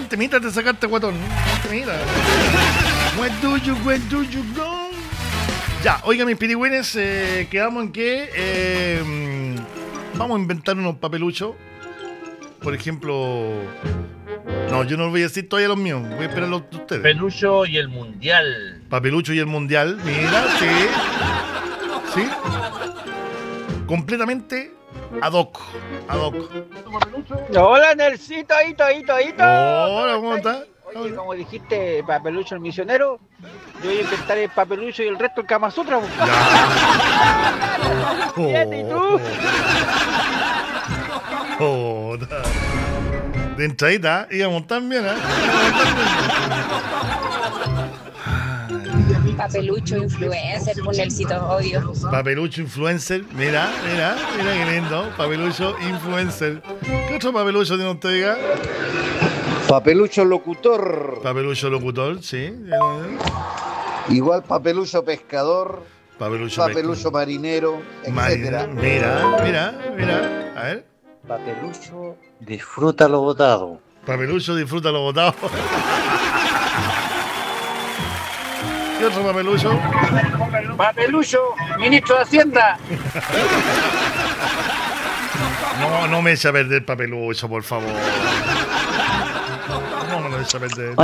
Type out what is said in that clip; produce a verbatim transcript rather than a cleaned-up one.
buen temita te sacaste, guatón. Buen temita. Where do you, where do you go? Ya, oiga, mis pirigüines, eh, quedamos en que eh, vamos a inventar unos papeluchos. Por ejemplo... No, yo no voy a decir todavía los míos. Voy a esperar los de ustedes. Papelucho y el Mundial. Papelucho y el Mundial. Mira, sí. Sí. Completamente ad hoc. Ad hoc. Hola, Nelsito, ahí, ahí, ahí. Hola, ¿cómo estás? Oye, como dijiste, Papelucho el misionero, yo voy a inventar el Papelucho y el resto el Kama Sutra. Fíjate, ¿y tú? Oh, de entradita, íbamos tan bien, ¿eh? Papelucho, influencer, Nelsito, obvio. Papelucho influencer, mira, mira, mira qué lindo. Papelucho influencer. ¿Qué otro papelucho tiene usted, diga? Papelucho locutor. Papelucho locutor, sí. Igual papelucho pescador. Papelucho, papelucho marinero, etcétera. Mira, mira, mira. A ver. Papelucho disfruta lo botado. Papelucho disfruta lo botado. ¿Qué otro papelucho? Papelucho, ministro de Hacienda. No, no me eche a perder papelucho, por favor. No me lo eche a perder.